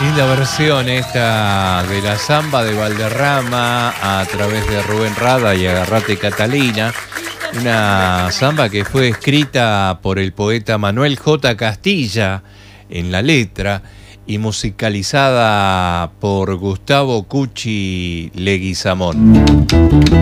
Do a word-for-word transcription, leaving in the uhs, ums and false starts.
Linda versión esta de la samba de Valderrama a través de Rubén Rada y Agarrate Catalina. Una samba que fue escrita por el poeta Manuel J. Castilla en la letra y musicalizada por Gustavo Cuchi Leguizamón.